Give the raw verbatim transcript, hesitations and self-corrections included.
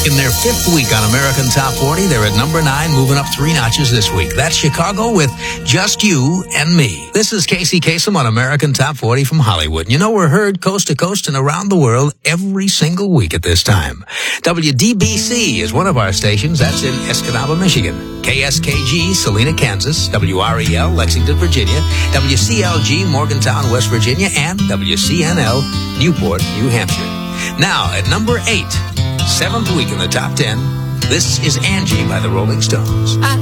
In their fifth week on American Top forty, they're at number nine, moving up three notches this week. That's Chicago with Just You and Me. This is Casey Kasem on American Top forty from Hollywood. You know, we're heard coast to coast and around the world every single week at this time. W D B C is one of our stations. That's in Escanaba, Michigan. K S K G, Salina, Kansas. W R E L, Lexington, Virginia. W C L G, Morgantown, West Virginia. And W C N L, Newport, New Hampshire. Now, at number eight, seventh week in the top ten, this is Angie by the Rolling Stones. I